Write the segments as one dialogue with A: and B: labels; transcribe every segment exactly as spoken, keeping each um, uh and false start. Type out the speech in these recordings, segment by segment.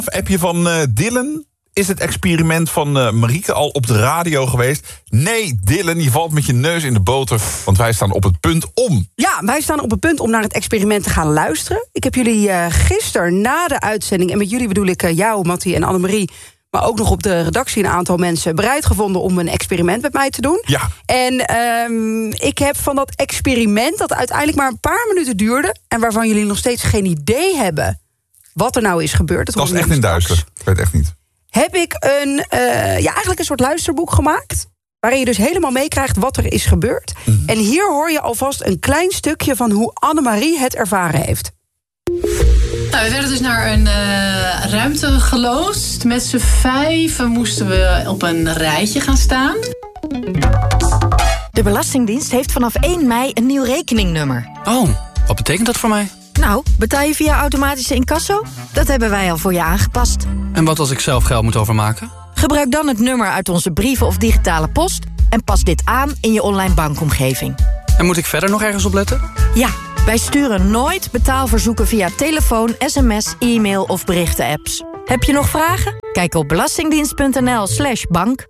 A: Appje van uh, Dylan. Is het experiment van uh, Marieke al op de radio geweest? Nee, Dylan, je valt met je neus in de boter. Want wij staan op het punt om.
B: Ja, wij staan op het punt om naar het experiment te gaan luisteren. Ik heb jullie uh, gisteren na de uitzending... en met jullie bedoel ik uh, jou, Mattie en Annemarie... maar ook nog op de redactie een aantal mensen bereid gevonden... om een experiment met mij te doen.
A: Ja.
B: En um, ik heb van dat experiment, dat uiteindelijk maar een paar minuten duurde... en waarvan jullie nog steeds geen idee hebben wat er nou is gebeurd.
A: Dat was echt in duister. Ik weet echt niet.
B: Heb ik een, uh, ja, eigenlijk een soort luisterboek gemaakt... waarin je dus helemaal meekrijgt wat er is gebeurd. Mm-hmm. En hier hoor je alvast een klein stukje van hoe Annemarie het ervaren heeft.
C: Nou, we werden dus naar een uh, ruimte geloosd. Met z'n vijven moesten we op een rijtje gaan staan.
D: De Belastingdienst heeft vanaf één mei een nieuw rekeningnummer.
E: Oh, wat betekent dat voor mij?
D: Nou, betaal je via automatische incasso? Dat hebben wij al voor je aangepast.
E: En wat als ik zelf geld moet overmaken?
D: Gebruik dan het nummer uit onze brieven of digitale post... en pas dit aan in je online bankomgeving.
E: En moet ik verder nog ergens op letten?
D: Ja, wij sturen nooit betaalverzoeken via telefoon, sms, e-mail of berichten-apps. Heb je nog vragen? Kijk op belastingdienst.nl slash bank.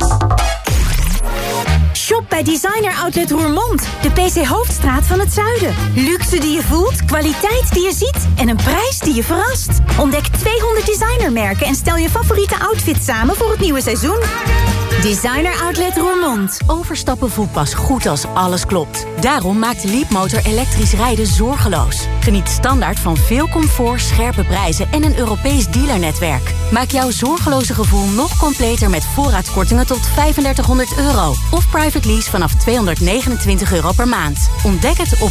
F: Shop bij Designer Outlet Roermond, de P C Hoofdstraat van het zuiden. Luxe die je voelt, kwaliteit die je ziet en een prijs die je verrast. Ontdek tweehonderd designermerken en stel je favoriete outfit samen voor het nieuwe seizoen. Designer Outlet Roermond.
G: Overstappen voelt pas goed als alles klopt. Daarom maakt Leapmotor elektrisch rijden zorgeloos. Geniet standaard van veel comfort, scherpe prijzen en een Europees dealernetwerk. Maak jouw zorgeloze gevoel nog completer met voorraadkortingen tot drieduizend vijfhonderd euro. Of private lease vanaf tweehonderdnegenentwintig euro per maand. Ontdek het op